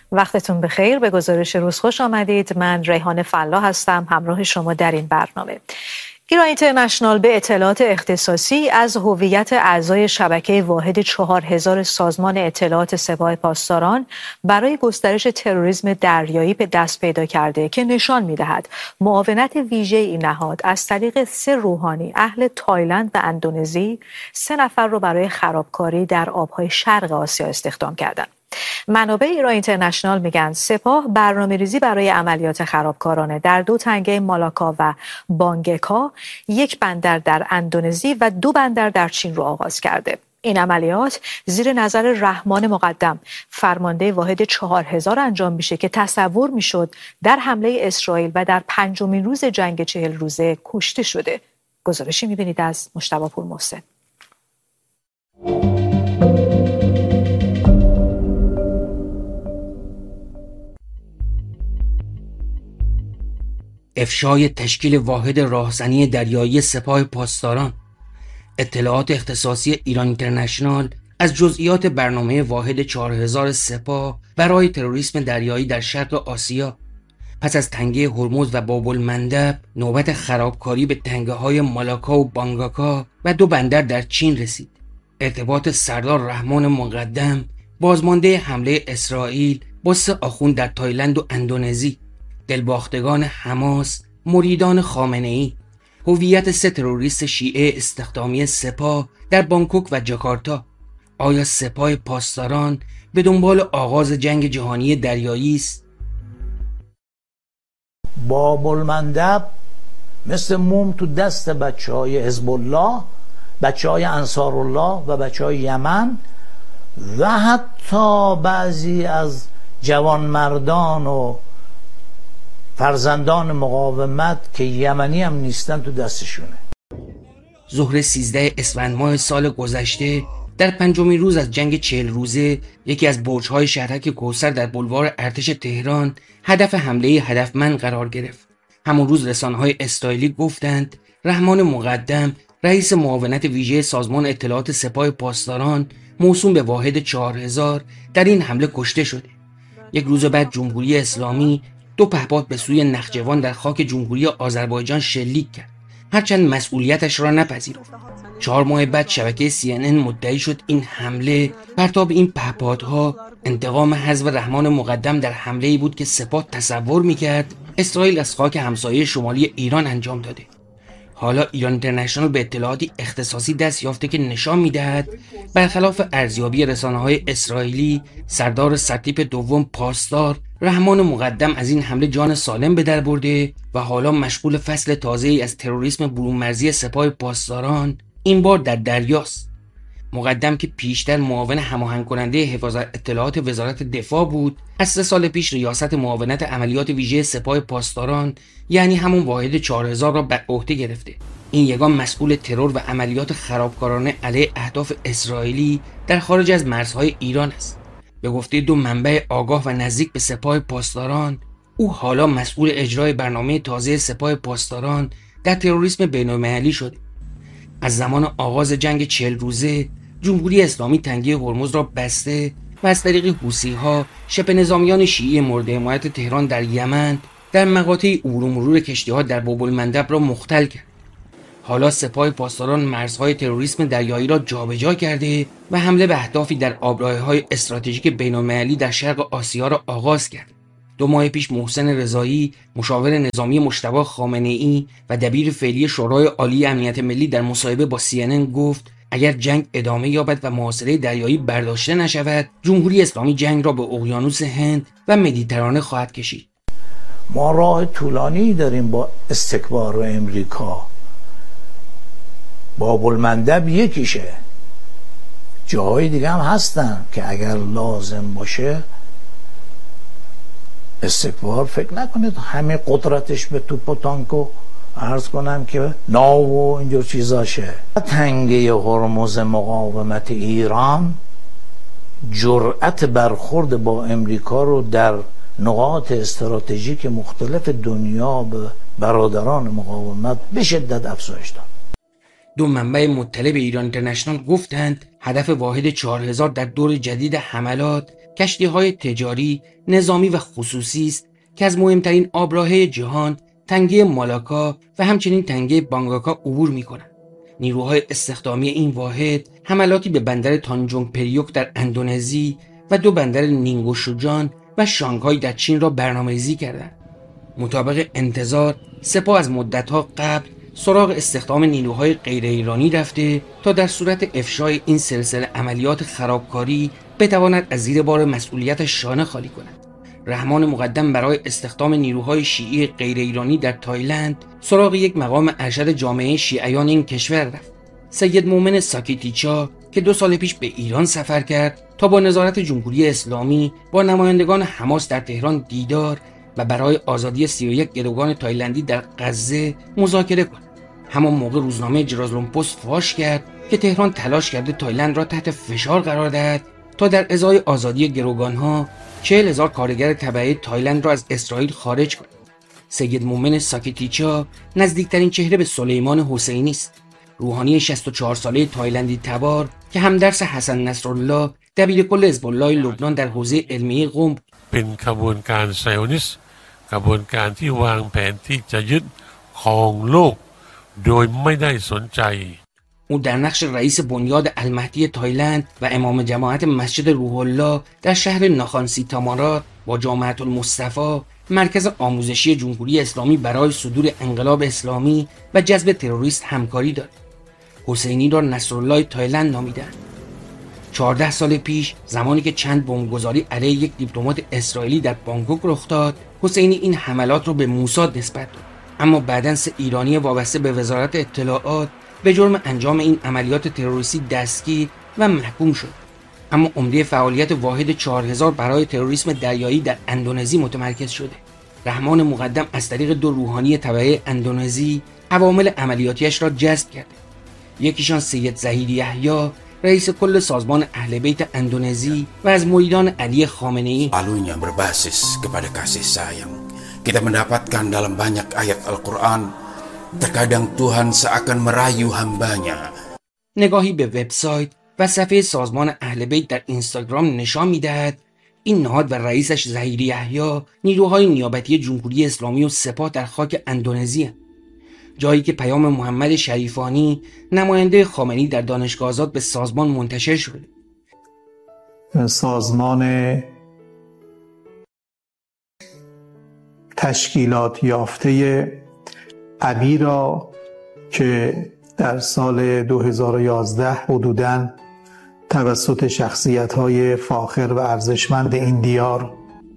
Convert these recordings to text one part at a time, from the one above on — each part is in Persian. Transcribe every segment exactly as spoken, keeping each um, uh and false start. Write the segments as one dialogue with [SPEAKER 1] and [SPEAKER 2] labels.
[SPEAKER 1] وقتتون بخیر. به گزارش روز خوش آمدید. من ریحان فلاح هستم همراه شما در این برنامه. ایران اینترنشنال به اطلاعات اختصاصی از هویت اعضای شبکه واحد چهار هزار سازمان اطلاعات سپاه پاسداران برای گسترش تروریسم دریایی به دست پیدا کرده که نشان می‌دهد معاونت ویژه این نهاد از طریق سه روحانی اهل تایلند و اندونزی سه نفر رو برای خرابکاری در آب‌های شرق آسیا استخدام کردند. منابع ایران اینترنشنال میگن سپاه برنامه‌ریزی برای عملیات خرابکارانه در دو تنگه مالاکا و بانگکا، یک بندر در اندونزی و دو بندر در چین رو آغاز کرده. این عملیات زیر نظر رحمان مقدم فرمانده واحد چهار هزار انجام میشه که تصور میشد در حمله اسرائیل و در پنجمین روز جنگ چهل روزه کشته شده. گزارشی میبینید از مجتبی پور محسن.
[SPEAKER 2] افشای تشکیل واحد راهزنی دریایی سپاه پاسداران. اطلاعات اختصاصی ایران اینترنشنال از جزئیات برنامه واحد چهار هزار سپاه برای تروریسم دریایی در شرق آسیا پس از تنگه هرمز و باب المندب نوبت خرابکاری به تنگه های مالاکا و بانگاکا و دو بندر در چین رسید. ارتباط سردار رحمان مقدم بازمانده حمله اسرائیل با سه آخوند در تایلند و اندونزی، دلباختگان حماس، مریدان خامنه‌ای، هویت سه تروریست شیعه استخدامی سپاه در بانکوک و جاکارتا. آیا سپاه پاسداران به دنبال آغاز جنگ جهانی دریایی است؟
[SPEAKER 3] باب المندب مثل موم تو دست بچه های حزب الله، بچه های انصار الله و بچه های یمن و حتی بعضی از جوانمردان و فرزندان مقاومت که یمنی هم نیستن تو دستشونه.
[SPEAKER 2] ظهر سیزده اسفند ماه سال گذشته در پنجمین روز از جنگ چهل روزه یکی از برج‌های شهرک کوثر در بلوار ارتش تهران هدف حمله هدفمند قرار گرفت. همون روز رسانه‌های اسرائیلی گفتند رحمان مقدم رئیس معاونت ویژه سازمان اطلاعات سپاه پاسداران موسوم به واحد چهار هزار در این حمله کشته شده. یک روز بعد جمهوری اسلامی دو پهپاد به سوی نخجوان در خاک جمهوری آذربایجان شلیک کرد، هرچند مسئولیتش را نپذیرفت. چهار ماه بعد شبکه سی ان ان مدعی شد این حمله پرتاب این پهپادها انتقام حذف رحمان مقدم در حمله‌ای بود که سپاه تصور می‌کرد اسرائیل از خاک همسایه شمالی ایران انجام داده. حالا ایران اینترنشنال به اطلاعاتی اختصاصی دست یافته که نشان می‌دهد برخلاف ارزیابی رسانه‌های اسرائیلی، سردار سرتیپ دوم پاسدار رحمان مقدم از این حمله جان سالم به در برده و حالا مشغول فصل تازه‌ای از تروریسم برون مرزی سپاه پاسداران، این بار در دریاست. مقدم که پیشتر معاون هماهنگ کننده حفاظت اطلاعات وزارت دفاع بود، از سه سال پیش ریاست معاونت عملیات ویژه سپاه پاسداران یعنی همون واحد چهار هزار را بر عهده گرفته. این یگان مسئول ترور و عملیات خرابکارانه علیه اهداف اسرائیلی در خارج از مرزهای ایران است. به گفته دو منبع آگاه و نزدیک به سپاه پاسداران، او حالا مسئول اجرای برنامه تازه سپاه پاسداران در تروریسم بین‌المللی شده. از زمان آغاز جنگ چهل روزه جمهوری اسلامی تنگه هرمز را بسته و از طریق حوثی‌ها شبه نظامیان شیعی مورد حمایت تهران در یمن در مقاطع عبور و مرور کشتی‌ها در باب المندب را مختل کرد. حالا سپاه پاسداران مرزهای تروریسم دریایی را جابجا کرده و حمله به اهدافی در آبراهه‌های استراتژیک بین‌المللی در شرق آسیا را آغاز کرد. دو ماه پیش محسن رضایی، مشاور نظامی مجتبی خامنه‌ای و دبیر فعلی شورای عالی امنیت ملی در مصاحبه با سی ان ان گفت اگر جنگ ادامه یابد و محاصره دریایی برداشته نشود، جمهوری اسلامی جنگ را به اقیانوس هند و مدیترانه خواهد کشید.
[SPEAKER 3] ما راه طولانی داریم با استکبار امریکا. باب المندب یکیشه، جاهای دیگه هم هستن که اگر لازم باشه استکبار فکر نکنید همه قدرتش به توپ و تانک و عرض کنم که ناو و اینجور چیزاشه. تنگه هرمز مقاومت ایران جرأت برخورد با امریکا رو در نقاط استراتژیک مختلف دنیا به برادران مقاومت به شدت افزایش داد.
[SPEAKER 2] دو منبع مطلع به ایران اینترنشنال گفتند هدف واحد چهار هزار در دور جدید حملات کشتی‌های تجاری، نظامی و خصوصی است که از مهمترین آبراهه جهان، تنگه مالاکا و همچنین تنگه بانگاکا عبور می‌کنند. نیروهای استخدامی این واحد حملاتی به بندر تانجونگ پریوک در اندونزی و دو بندر نینگوشوجان و شانگهای در چین را برنامه‌ریزی کردند. مطابق انتظار، سپاه از مدت‌ها قبل سراغ استخدام نیروهای غیر ایرانی رفته تا در صورت افشای این سلسله عملیات خرابکاری بتواند از زیر بار مسئولیت شانه خالی کند. رحمان مقدم برای استخدام نیروهای شیعی غیر ایرانی در تایلند سراغ یک مقام ارشد جامعه شیعیان این کشور رفت. سید مومن ساکیتیچا که دو سال پیش به ایران سفر کرد تا با نظارت جمهوری اسلامی با نمایندگان حماس در تهران دیدار و برای آزادی سی و یک گروگان تایلندی در غزه مذاکره کند. همان موقع روزنامه جرازلومپوست فاش کرد که تهران تلاش کرده تایلند را تحت فشار قرار دهد تا در ازای آزادی گروگانها چهل هزار کارگر تبعه تایلند را از اسرائیل خارج کند. سید مومن ساکیتیچا نزدیکترین چهره به سلیمان حسینی است، روحانی شصت و چهار ساله تایلندی تبار که همدرس حسن نصرالله دبیرکل حزب الله لبنان در حوزه علمیه قم بود.
[SPEAKER 4] เป็นขบวนการไซออนิสต์ขบวนการที่วางแผนที่จะยึดครองโลกโดยไม่ได้สนใจ
[SPEAKER 2] او در نقش رئیس بنیاد المهدی تایلند و امام جماعت مسجد روح الله در شهر ناخانسی تامارات با جامعة المصطفی مرکز آموزشی جمهوری اسلامی برای صدور انقلاب اسلامی و جذب تروریست همکاری دارد. حسینی را نصرالله تایلند نامیدند. چهارده سال پیش زمانی که چند بمبگذاری علیه یک دیپلمات اسرائیلی در بانکوک رخ داد، حسینی این حملات را به موساد نسبت داد. اما بعداً سه ایرانی وابسته به وزارت اطلاعات به جرم انجام این عملیات تروریستی دستگیر و محکوم شد. اما عمده فعالیت واحد چهار هزار برای تروریسم دریایی در اندونزی متمرکز شده. رحمان مقدم از طریق دو روحانی تبعه اندونزی عوامل عملیاتیش را جذب کرده. یکیشان سید ظهیر یحیی رئیس کل سازمان اهل بیت اندونزی و از مریدان علی خامنه‌ای.
[SPEAKER 5] Alunya berbasis kepada kasih sayang. Kita mendapatkan dalam banyak ayat Al-Quran, terkadang Tuhan seakan merayu hambanya.
[SPEAKER 2] نگاهی به وبسایت و صفحه سازمان اهل بیت در اینستاگرام نشان می‌دهد این نهاد و رئیسش ظهیر یحیی نیروهای نیابتی جمهوری اسلامی و سپاه در خاک اندونزی هستند. جایی که پیام محمد شریفانی نماینده خامنه‌ای در دانشگاه آزاد به سازمان منتشر شده.
[SPEAKER 6] سازمان تشکیلات یافته ابی را که در سال دو هزار و یازده حدوداً توسط شخصیت‌های فاخر و ارزشمند این دیار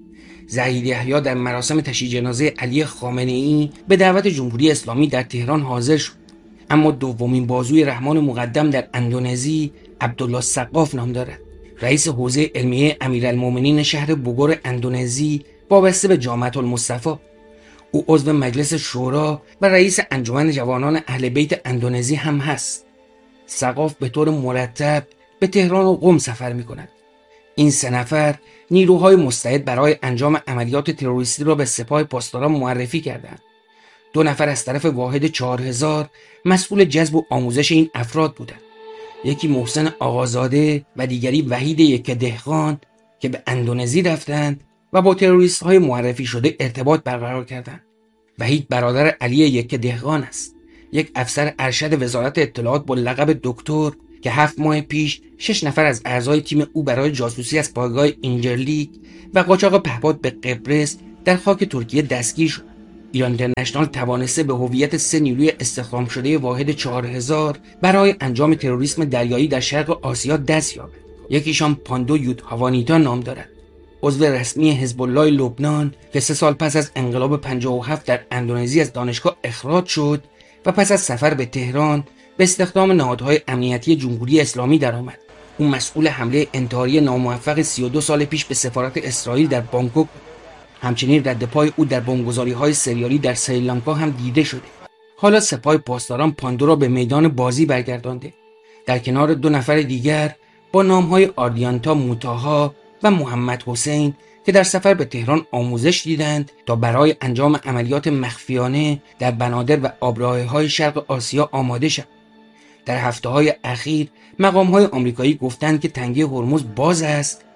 [SPEAKER 2] ظهیر یحیی در مراسم تشییع جنازه علی خامنه‌ای به دعوت جمهوری اسلامی در تهران حاضر شد. اما دومین بازوی رحمان مقدم در اندونزی عبدالله سقاف نام دارد. رئیس حوزه علمیه امیرالمومنین شهر بوگور اندونزی وابسته به جامعة المصطفی. او عضو مجلس شورا و رئیس انجمن جوانان اهل بیت اندونزی هم هست. سقاف به طور مرتب به تهران و قم سفر می کند. این سه نفر نیروهای مستعد برای انجام عملیات تروریستی را به سپاه پاسداران معرفی کردند. دو نفر از طرف واحد چهار هزار مسئول جذب و آموزش این افراد بودند. یکی محسن آقازاده و دیگری وحید یک دهقان که به اندونزی رفتند و با تروریست های معرفی شده ارتباط برقرار کردند. وحید برادر علی یک دهقان است، یک افسر ارشد وزارت اطلاعات با لقب دکتر که هفت ماه پیش شش نفر از اعضای تیم او برای جاسوسی از پایگاه اینجرلیک و قاچاق پهپاد به قبرس در خاک ترکیه دستگیر شد. ایران اینترنشنال توانسته به هویت سه نیروی استخدام شده واحد چهار هزار برای انجام تروریسم دریایی در شرق آسیا دست یابد. یکیشان پاندو یود هاوانیتا نام دارد، عضو رسمی حزب الله لبنان که سه سال پس از انقلاب پنجاه و هفت در اندونزی از دانشگاه اخراج شد و پس از سفر به تهران به استخدام نهادهای امنیتی جمهوری اسلامی درآمد. او مسئول حمله انتحاری ناموفق سی و دو سال پیش به سفارت اسرائیل در بانکوک. همچنین رد پای او در بمبگذاری‌های سریالی در سریلانکا هم دیده شده. حالا سپاه پاسداران پاندو را به میدان بازی برگردانده. در کنار دو نفر دیگر با نام‌های آردیانتا موتاها و محمد حسین که در سفر به تهران آموزش دیدند تا برای انجام عملیات مخفیانه در بنادر و آبراهه‌های شرق آسیا آماده شوند. در هفته‌های اخیر مقام‌های آمریکایی گفتند که تنگه هرمز باز است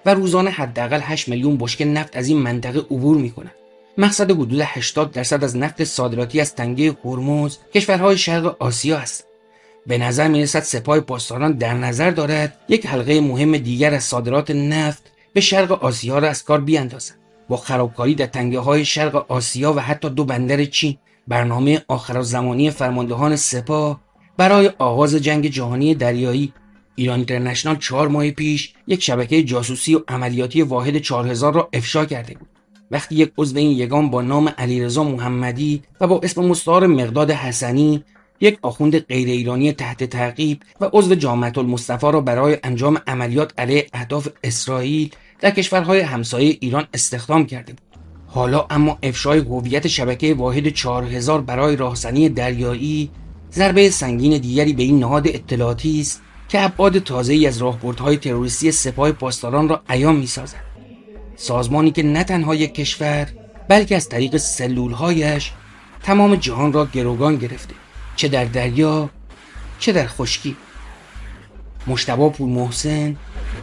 [SPEAKER 2] و روزانه حداقل هشت میلیون بشکه نفت از این منطقه عبور میکنند. مقصد حدود هشتاد درصد از نفت صادراتی از تنگه هرمز کشورهای شرق آسیا است. به نظر میرسد سپاه پاسداران در نظر دارد یک حلقه مهم دیگر از صادرات نفت به شرق آسیا را از کار بیاندازد. با خرابکاری در تنگه های شرق آسیا و حتی دو بندر چین، برنامه آخرالزمانی فرماندهان سپاه برای آغاز جنگ جهانی دریایی، ایران اینترنشنال چهار ماه پیش یک شبکه جاسوسی و عملیاتی واحد چهار هزار را افشا کرده بود. وقتی یک عضو این یگان با نام علیرضا محمدی و با اسم مستعار مقداد حسنی، یک آخوند غیر ایرانی تحت تعقیب و عضو جامعة المصطفی را برای انجام عملیات علیه اهداف اسرائیل در کشورهای همسایه ایران استخدام کرده بود. حالا اما افشای هویت شبکه واحد چهار هزار برای راهزنی دریایی ضربه سنگین دیگری به این نهاد اطلاعاتی است که ابعاد تازه‌ای از راهبردهای تروریستی سپاه پاسداران را عیان می‌سازد. سازمانی که نه تنها یک کشور بلکه از طریق سلول‌هایش تمام جهان را گروگان گرفته، چه در دریا چه در خشکی. مجتبی پورمحسن،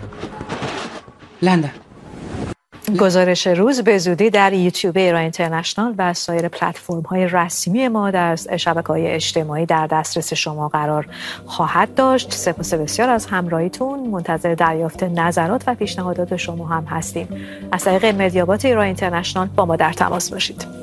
[SPEAKER 2] لندن.
[SPEAKER 1] گزارش روز به زودی در یوتیوب ایران اینترنشنال و سایر پلتفرم‌های رسمی ما در شبکه‌های اجتماعی در دسترس شما قرار خواهد داشت. سپاس بسیار از همراهیتون. منتظر دریافت نظرات و پیشنهادات شما هم هستیم. از طریق مدیابات ایران اینترنشنال با ما در تماس باشید.